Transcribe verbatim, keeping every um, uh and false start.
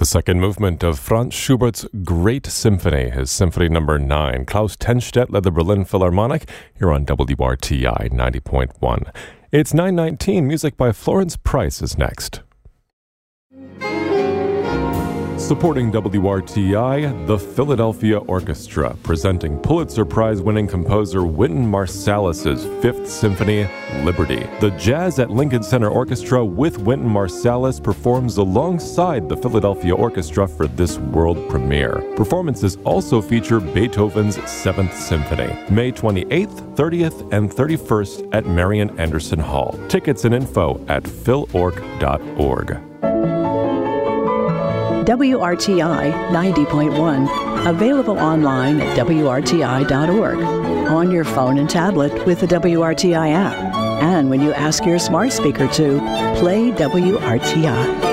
The second movement of Franz Schubert's Great Symphony, his Symphony Number nine. Klaus Tenstedt led the Berlin Philharmonic here on W R T I ninety point one. It's nine nineteen. Music by Florence Price is next. Supporting W R T I, the Philadelphia Orchestra, presenting Pulitzer Prize-winning composer Wynton Marsalis's Fifth Symphony, Liberty. The Jazz at Lincoln Center Orchestra with Wynton Marsalis performs alongside the Philadelphia Orchestra for this world premiere. Performances also feature Beethoven's Seventh Symphony, May twenty-eighth, thirtieth, and thirty-first at Marian Anderson Hall. Tickets and info at phil org dot org. W R T I ninety point one, available online at W R T I dot org, on your phone and tablet with the W R T I app, and when you ask your smart speaker to play W R T I.